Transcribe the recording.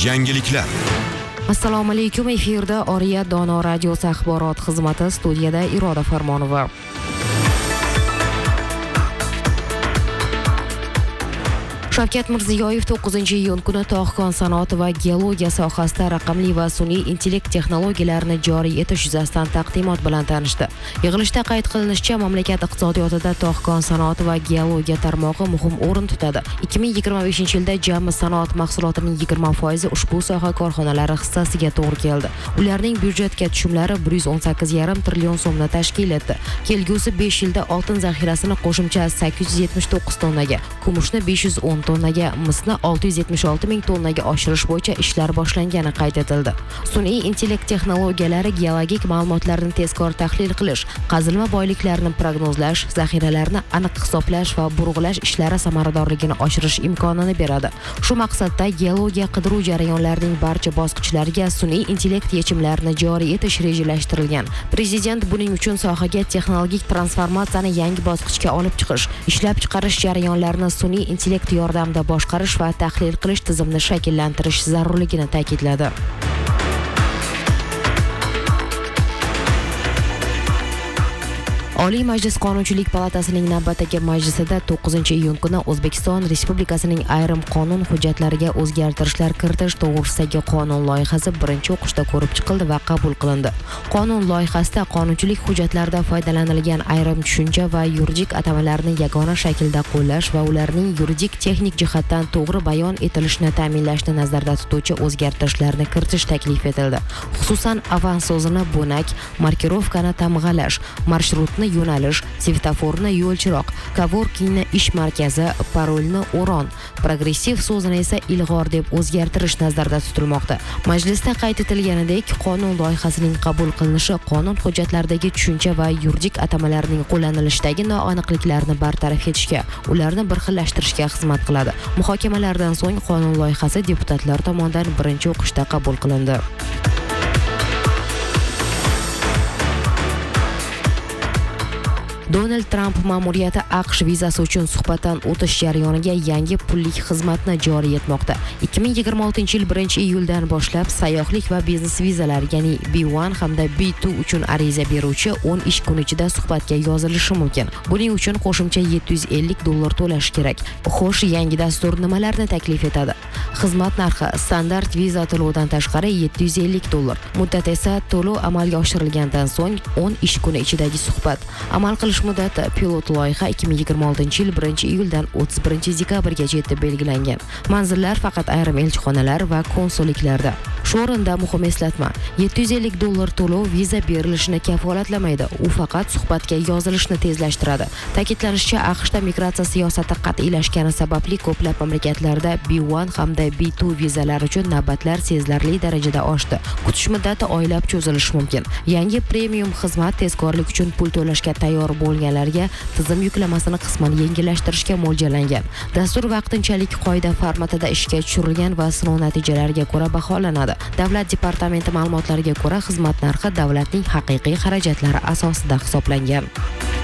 Yangiliklar. Assalomu alaykum, efirda Oriyat Dono radiosi axborot xizmati, studiyada Iroda Farmonova. Shavkat Mirziyoyev 9-iyun kuni tog' sanoati va geologiya sohasida raqamli va sun'iy intellekt texnologiyalarini joriy etish yuzasidan taqdimot bilan tanishdi. Yig'ilishda qayd qilinishicha, mamlakat iqtisodiyotida tog' sanoati va geologiya tarmog'i muhim o'rin tutadi. 2025-yilda jami sanoat mahsulotining 20% ushbu soha korxonalari hissasiga to'g'ri keldi. Ularning byudjetga tushumlari 118,5 trillion so'mni tashkil etdi. Kelgusi 5 yilda oltin zaxirasini qo'shimcha 879 tonnaga, kumushni 510 tonnaga, misni 676 ming tonnaga oshirish bo'yicha ishlar boshlangani qayd etildi. Sun'iy intellekt texnologiyalari geologik ma'lumotlarni tezkor tahlil qilish, qazilma boyliklarini prognozlash, zaxiralarni aniq hisoblash va burg'ulash ishlari samaradorligini oshirish imkonini beradi. Shu maqsadda geologiya qidiruv jarayonlarining barcha bosqichlariga sun'iy intellekt yechimlarini joriy etish rejalashtirilgan. Prezident buning uchun sohaga texnologik transformatsiyani yangi bosqichga olib chiqish, ishlab chiqarish jarayonlarini sun'iy intellekt yordamida boshqarish va tahlil qilish tizimini shakllantirish zarurligini ta'kidladi. Oliy Majlis Qonunchilik palatasining navbatdagi majlisida 9-iyun kuni O'zbekiston Respublikasining ayrim qonun hujjatlariga o'zgartirishlar kiritish to'g'risidagi qonun loyihasi birinchi o'qishda ko'rib chiqildi va qabul qilindi. Qonun loyihasida qonunchilik hujjatlarida foydalanilgan ayrim tushuncha va yuridik atamalarni yagona shaklda qo'llash va ularning yuridik texnik jihatdan to'g'ri bayon etilishini ta'minlashni nazarda tutuvchi o'zgartirishlarni kiritish taklif etildi. Xususan, avans so'zini bo'nak, markirovkani tamg'alash, marshrutni yo'nalish, svetoforni yo'l chiroq, coworkingni ish markazi, parolni o'ron, progressiv so'zini esa ilg'or deb o'zgartirish nazarda tutilmoqda. Majlisda qayd etilganidek, qonun loyihasining qabul qilinishi qonun hujjatlaridagi tushuncha va yuridik atamalarning qo'llanilishdagi noaniqliklarni bartaraf etishga, ularni bir xillashtirishga xizmat qiladi. Muhokamalardan so'ng qonun loyihasi deputatlar tomonidan birinchi o'qishda qabul qilindi. Donald Trump ma'muriyati AQSh vizasi uchun suhbatdan o'tish jarayoniga yangi pullik xizmatni joriy etmoqda. 2026-yil 1-iyuldan boshlab sayyohlik va biznes vizalar, ya'ni B1 hamda B2 uchun ariza beruvchi 10 ish kuni ichida suhbatga yozilishi mumkin. Buning uchun qo'shimcha $750 to'lash kerak. Xo'sh, yangi dastur nimalarni taklif etadi? Xizmat narxi standart viza to'lovidan tashqari $750. Muddat esa to'lov amalga oshirilgandan so'ng 10 ish kuni ichidagi suhbat. Amal qilish muddati pilot loyiha 2026-yil 1-iyuldan 31-dekabrgacha etib belgilangan. Manzillar faqat ayrim elchixonalar va konsulliklarda. Shu o'rinda muhim eslatma: $750 to'lov viza berilishini kafolatlamaydi. U faqat suhbatga yozilishni tezlashtiradi. Ta'kidlanishicha, AQShda migratsiya siyosati qat'iylashgani sababli ko'plab mamlakatlarda B1 hamda B2 vizalar uchun navbatlar sezilarli darajada oshdi. Kutish muddati oylab cho'zilishi mumkin. Yangi premium xizmat tezkorlik uchun pul to'lashga tayyor bo'lganlarga tizim yuklamasini qisman yengillashtirishga mo'ljallangan. Dastur vaqtinchalik qoida formatida ishga tushirilgan va sinov natijalariga ko'ra baholanadi. Davlat departamenti ma'lumotlariga ko'ra, xizmat narxi davlatning haqiqiy xarajatlari asosida hisoblangan.